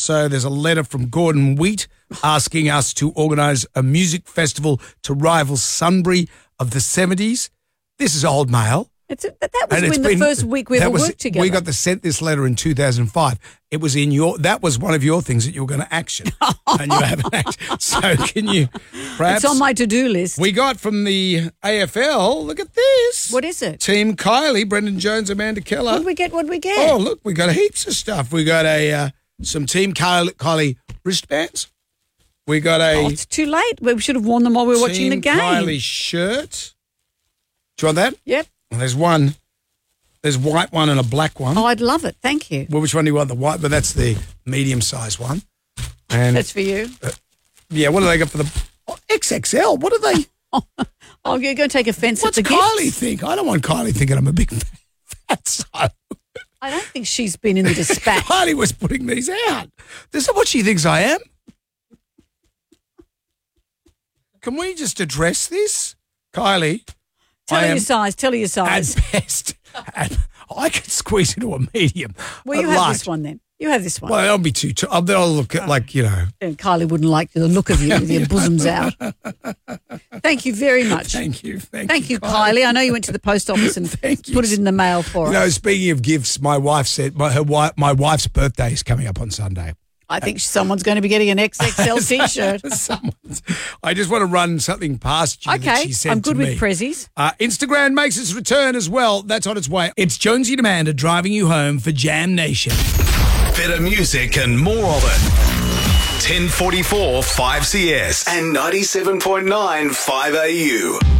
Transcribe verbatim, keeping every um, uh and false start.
So there's a letter from Gordon Wheat asking us to organise a music festival to rival Sunbury of the seventies. This is old mail. It's a, that was And it's when the been- first week we that ever was- worked together. We got the, sent this letter in two thousand five. It was in your, that was one of your things that you were going to action. And you haven't acted. So can you perhaps. It's on my to-do list. We got from the A F L, look at this. What is it? Team Kylie, Brendan Jones, Amanda Keller. What did we get? What did we get? Oh, look, we got heaps of stuff. We got a uh, some Team Kylie, Kylie wristbands. We got a Oh, it's too late. We should have worn them while we were watching the Team game. Kylie shirt. Do you want that? Yep. Well, there's one. There's white one and a black one. Oh, I'd love it. Thank you. Well, which one do you want? The white, but that's the medium-sized one. And That's for you. yeah, what do they got for the oh, X X L? What do they? Oh, you're going to take offence What's at the Kylie gifts? think? I don't want Kylie thinking I'm a big fat so. I don't think she's been in the dispatch. Kylie was putting these out. This is what she thinks I am. Can we just address this, Kylie? Tell I her am your size. Tell her your size. At best, at, I could squeeze into a medium. Well, you a have large. this one then. You have this one. Well, I'll be too. too I'll, then I'll look at like you know. And Kylie wouldn't like the look of you with your bosoms out. Thank you very much. Thank you, thank, Thank you, Kylie. I know you went to the post office and Thank you. put it in the mail for You us. know, speaking of gifts, my wife said my her wife, my wife's birthday is coming up on Sunday. I think someone's going to be getting an X X L T-shirt. Someone's, I just want to run something past you that Okay, she sent I'm good to with me. prezzies. Uh, Instagram makes its return as well. That's on its way. It's Jonesy and Amanda driving you home for Jam Nation. Better music and more of it. ten forty-four five C S and ninety-seven point nine five A U.